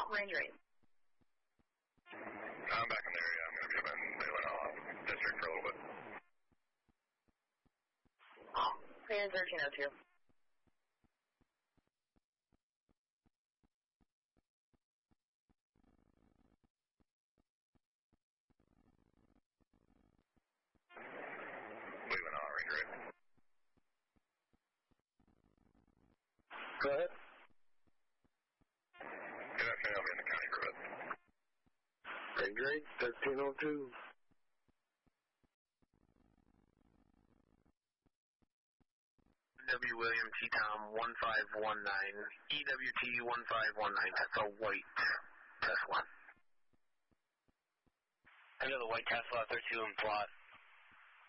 range rate. I'm back in the area. I'm going to be up in Baywood District for a little bit. Clear 1302. Baywood range rate. Go ahead. Good afternoon. I'll be in the county for a bit. Range rate 1302. W. William T. Tom 1519, EWT 1519, that's a white Tesla. I know the white Tesla, 32 in plot.